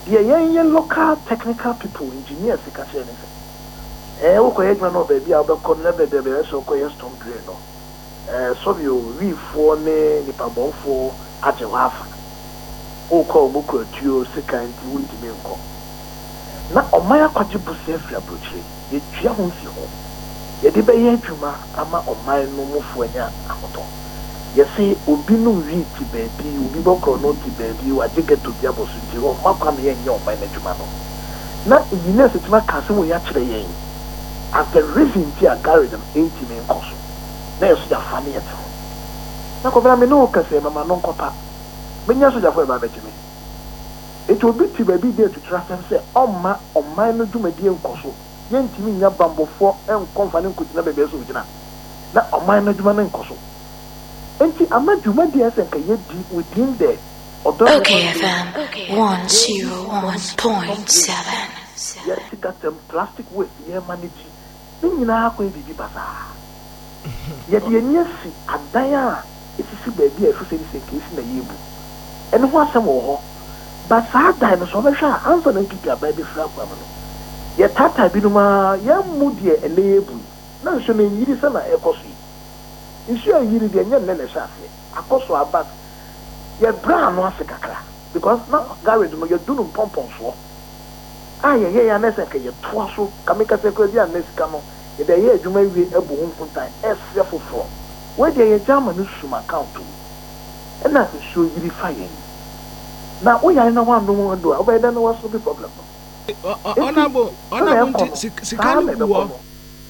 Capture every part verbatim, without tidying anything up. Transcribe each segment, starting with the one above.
the yen local technical people, engineers, the cashier. Eh, okay, man, no baby, I'll be connected the best of course, Tom Dreno. Eh, so you read for me, Nipabon for at your half. Oh, call Moko, Tio, second, you wouldn't be uncle. Now, on my quadruple safe approach, you jump home. You did by Juma, ama on my no more for ya. You see, Ubino read to baby, Ubiboko no to baby, or you get to Diabos, you won't come here in your mind, Jumano. Now, you know, it's my cousin we actually as the reason to a carry them eighty men cost. There's your funny at all. Now, come on, no, because I'm a non copper. Many years ago, my baby. It will be to baby there to trust and say, oh, my, oh, my, no, do my dear Cosso. Yen to me, your bamboo for and confident could never be so. Now, oh, my, no, do my name Cosso. And see, I'm not doing my dear and can you deep within there. Okay, F M one oh one point seven. Yes, you got some plastic waste, yeah, manage. Then you know how to be bazaar. Yet, the yes, a dia, it's a baby, a fussy case in the year. And what's some more? But sad dinosaur, answer and keep your baby flap. Yet, Tata Binuma, young moody and label. No, so many years and a coffee. You sure you did the young Nene Shafi, a cost or a bat. You're brown once a cacra because now, Gary, you're doing pompons for. Ah, yeah, yeah, and that's a twasso, Kamika Secretary and Miss Camo. If they hear you may be a boom from time, as careful for. Where they are German is from account to. And that is so unifying. Now, we are no one no one do, I don't know what's the problem. Honorable, honorable, Sikanu,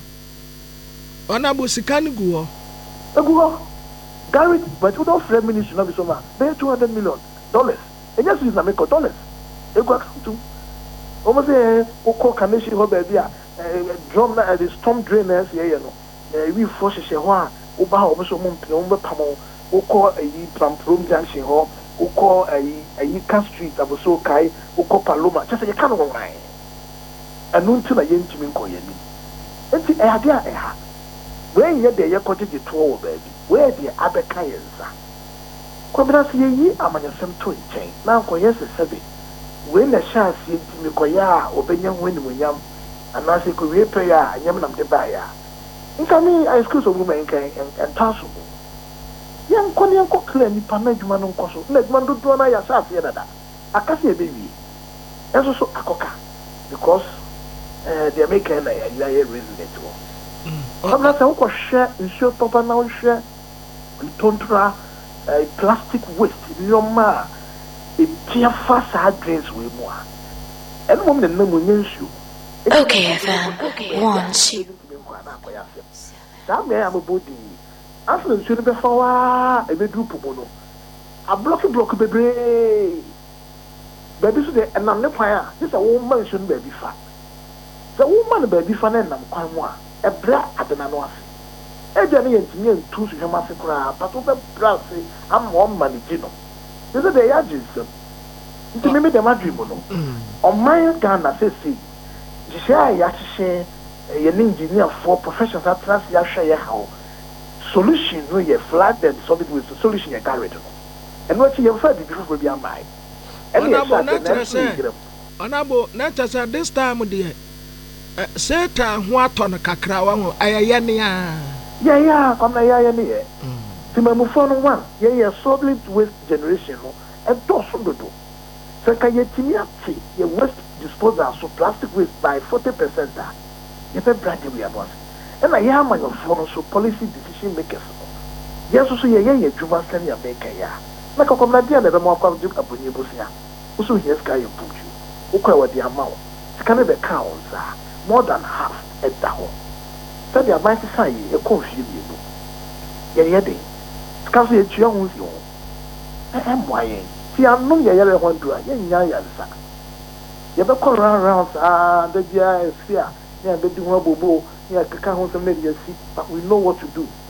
honorable Sikanu, a go. Gary, but you don't frame ministry, not be so much. Pay two hundred million dollars. And just use America dollars. They go to almost a Oko Kanishi Hobebia, drum at the storm drainers, you know. We force a Shewa, Oba, almost a Mumpa Pamo, Oko a Plum Plum Junction Hall, Oko a Yika Street, Abuso Kai, Oko Paloma, just a kind of line. And noon to a yen to me Koyeni. And the idea I have. Where you there, you cottage the tour, baby. Where the Abekayans are. Quabras ye, I'm on your same twin chain. Now, Koyas is heavy. When the Shah seems to me, Koya, or Benyan Winnie Yam, and I say, Korea prayer, and Yamanam de Baya. In coming, I excuse a woman and Tasso. Young Konya Cockle and Panajuman on Cosso, let Mando Dona Yasaf Yada. I can see a baby. And also a coca, because the American I resident. I'm not a share in short papa now share tundra plastic waste in your ma a tear fast hard drains with more. And woman the name will you. Okay, F M one two. That may have a body. After the shooting before a bedroom pomono. A blocky block baby. Baby today and I'm the fire. This a woman shouldn't baby fat. The woman baby fan and I'm quite one. A bra at the Nanoas. A journey and to me and two to your massacre, but over brassy, I'm one money, Gino. This is the Yajis. To me, the Madrimono. On my Ghana, says, see, Jishia Yashi, an engineer for professionals at last Yasha how solution no ye flat and solid with the solution you carried. And what you have heard before be a mind. Honorable, not as at this time, dear. Satan, what on a cacrawa, Ayania. Yeah, yeah, come here, near. Timamufon one, yeah, solid waste generation, and also do. So, can you tell me, your waste disposal so plastic waste by forty percent? You have branded we are. And I am on your phone, so policy decision makers. Yes, also, yeah, yeah, you must send your maker, yeah. Like a commander, never more come to Abunia. Also, here's Guy you put you. Okay, what the amount? Can it be counts? More than half at the home. So the advice is say a confuse you. Yeah, yeah, they. Scarcely a young with you. I am why. See, I'm no yellow one to a young yansar. You ever call around, ah, the G I S here, yeah, the Dumo Bobo, yeah, Kakahos and Media, but we know what to do.